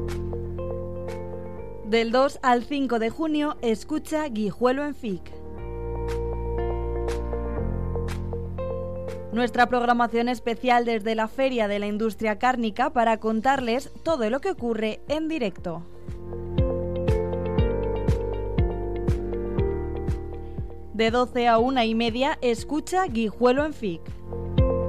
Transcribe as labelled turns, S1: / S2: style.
S1: Del 2 al 5 de junio, escucha Guijuelo en FIC. Nuestra programación especial desde la Feria de la Industria Cárnica para contarles todo lo que ocurre en directo. De 12 a 1:30, escucha Guijuelo en FIC.